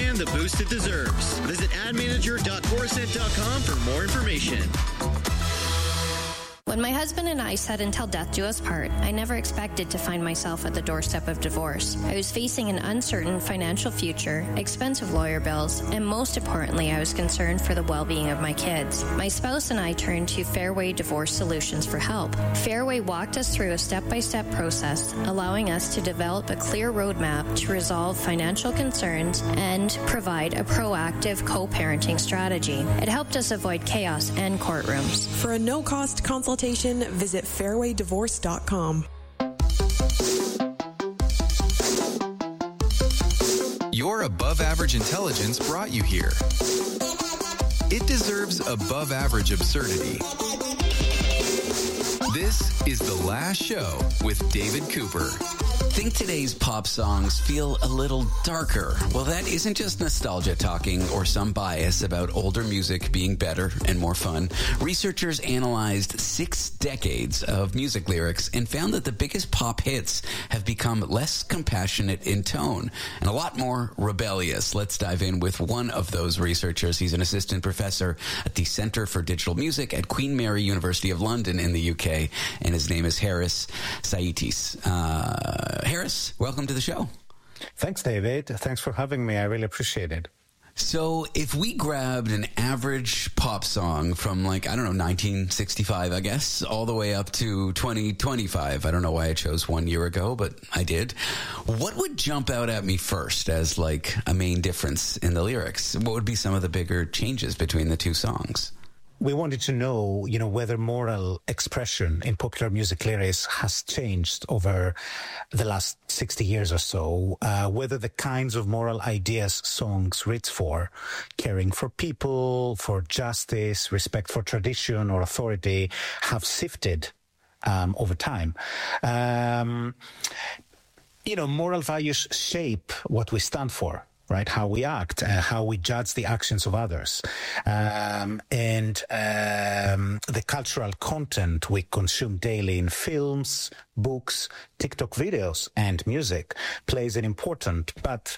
brand the boost it deserves. Visit admanager.coruscant.com for more information. When my husband and I said until death do us part, I never expected to find myself at the doorstep of divorce. I was facing an uncertain financial future, expensive lawyer bills, and most importantly, I was concerned for the well-being of my kids. My spouse and I turned to Fairway Divorce Solutions for help. Fairway walked us through a step-by-step process, allowing us to develop a clear roadmap to resolve financial concerns and provide a proactive co-parenting strategy. It helped us avoid chaos and courtrooms. For a no-cost consultation, visit fairwaydivorce.com. Your above-average intelligence brought you here. It deserves above-average absurdity. This is The Last Show with David Cooper. Think today's pop songs feel a little darker? Well, that isn't just nostalgia talking or some bias about older music being better and more fun. Researchers analyzed 6 decades of music lyrics and found that the biggest pop hits have become less compassionate in tone and a lot more rebellious. Let's dive in with one of those researchers. He's an assistant professor at the Centre for Digital Music at Queen Mary University of London in the UK, and his name is Haris Saitis. Haris, welcome to the show. Thanks, David. Thanks for having me. I really appreciate it. So if we grabbed an average pop song from 1965, I guess, all the way up to 2025, I don't know why I chose 1 year ago, but I did. What would jump out at me first as a main difference in the lyrics? What would be some of the bigger changes between the two songs? We wanted to know, whether moral expression in popular music lyrics has changed over the last 60 years or so, whether the kinds of moral ideas songs reach for, caring for people, for justice, respect for tradition or authority, have shifted over time. Moral values shape what we stand for. Right, how we act, how we judge the actions of others, and the cultural content we consume daily in films, books, TikTok videos, and music plays an important but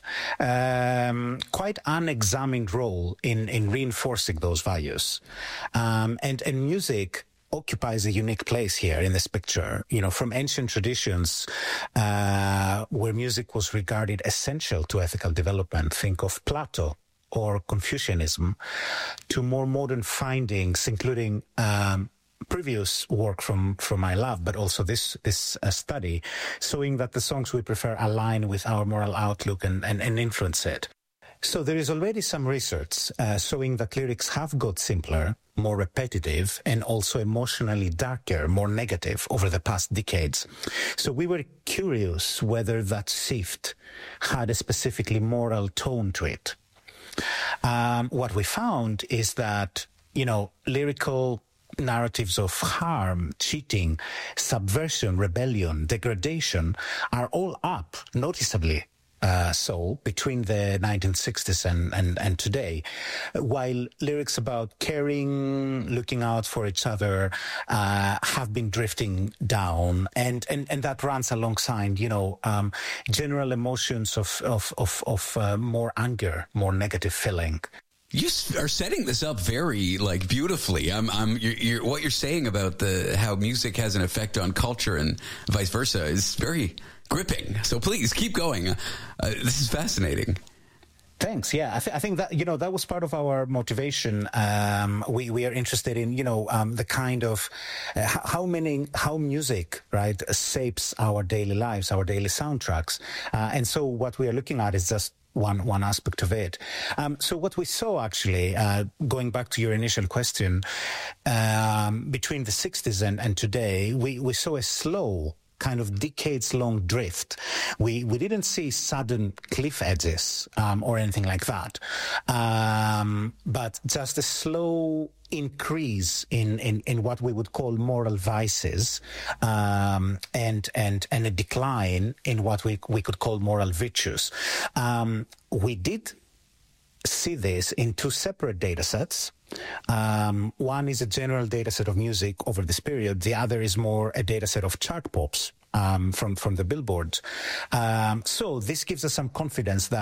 quite unexamined role in reinforcing those values. And music occupies a unique place here in this picture. From ancient traditions where music was regarded essential to ethical development, think of Plato or Confucianism, to more modern findings, including previous work from my lab, but also this study, showing that the songs we prefer align with our moral outlook and influence it. So there is already some research showing that lyrics have got simpler, more repetitive, and also emotionally darker, more negative over the past decades. So we were curious whether that shift had a specifically moral tone to it. What we found is that, lyrical narratives of harm, cheating, subversion, rebellion, degradation are all up noticeably. So between the 1960s and today, while lyrics about caring, looking out for each other, have been drifting down, and that runs alongside, general emotions of more anger, more negative feeling. You are setting this up very beautifully. You're what you're saying about how music has an effect on culture and vice versa is very gripping. So please keep going. This is fascinating. Thanks. Yeah, I think that that was part of our motivation. We are interested in the kind of how music shapes our daily lives, our daily soundtracks, and so what we are looking at is just one aspect of it. So what we saw actually, going back to your initial question, between the 60s and today, we saw a slow kind of decades-long drift. We didn't see sudden cliff edges or anything like that, but just a slow increase in what we would call moral vices, and a decline in what we could call moral virtues. We did see this in 2 separate data sets. One is a general data set of music over this period. The other is more a data set of chart pops from the Billboard. So this gives us some confidence that